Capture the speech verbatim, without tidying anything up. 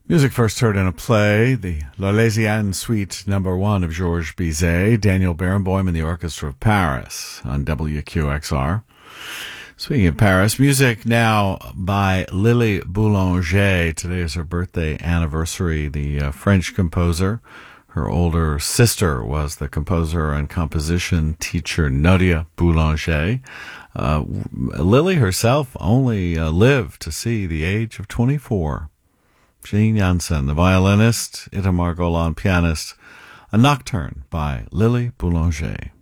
Music first heard in a play, the L'Arlésienne Suite Number One of Georges Bizet, Daniel Barenboim and the Orchestra of Paris on W Q X R. Speaking of Paris, music now by Lily Boulanger. Today is her birthday anniversary. The uh, French composer. Her older sister was the composer and composition teacher Nadia Boulanger. Uh, Lily herself only uh, lived to see the age of twenty-four. Jean Janssen, the violinist, Itamar Golan, pianist, A Nocturne by Lily Boulanger.